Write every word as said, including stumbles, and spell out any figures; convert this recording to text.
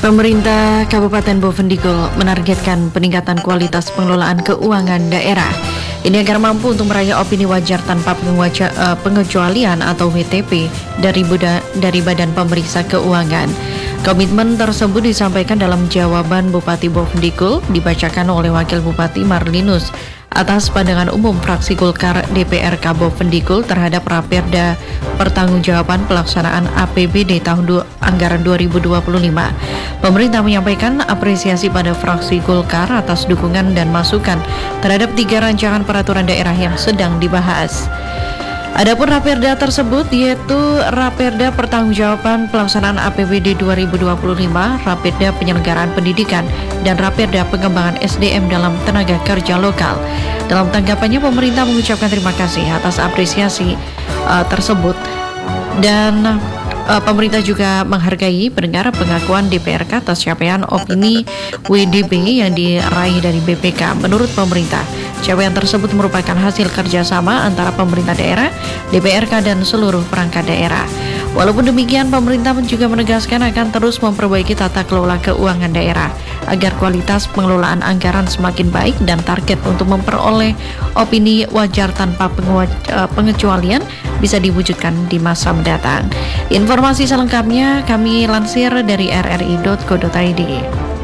Pemerintah Kabupaten Bovendigul menargetkan peningkatan kualitas pengelolaan keuangan daerah. Ini agar mampu untuk meraih opini wajar tanpa pengewaja, uh, pengecualian atau W T P dari, Buda, dari Badan Pemeriksa Keuangan. Komitmen tersebut disampaikan dalam jawaban Bupati Bovendigul dibacakan oleh Wakil Bupati Marlinus atas pandangan umum fraksi Golkar D P R K Bovendigul terhadap Raperda Pertanggungjawaban Pelaksanaan A P B D tahun dua, anggaran dua ribu dua puluh lima. Pemerintah menyampaikan apresiasi pada fraksi Golkar atas dukungan dan masukan terhadap tiga rancangan peraturan daerah yang sedang dibahas. Adapun Raperda tersebut yaitu Raperda Pertanggungjawaban Pelaksanaan A P B D dua ribu dua puluh lima, Raperda Penyelenggaraan Pendidikan, dan Raperda Pengembangan S D M dalam tenaga kerja lokal. Dalam tanggapannya, pemerintah mengucapkan terima kasih atas apresiasi uh, tersebut dan uh, pemerintah juga menghargai pendengar pengakuan D P R K atas capaian opini W D B yang diraih dari B P K. Menurut pemerintah, capaian tersebut merupakan hasil kerjasama antara pemerintah daerah, D P R K, dan seluruh perangkat daerah. Walaupun demikian, pemerintah juga menegaskan akan terus memperbaiki tata kelola keuangan daerah agar kualitas pengelolaan anggaran semakin baik dan target untuk memperoleh opini wajar tanpa pengecualian bisa diwujudkan di masa mendatang. Informasi selengkapnya kami lansir dari r r i titik co titik i d.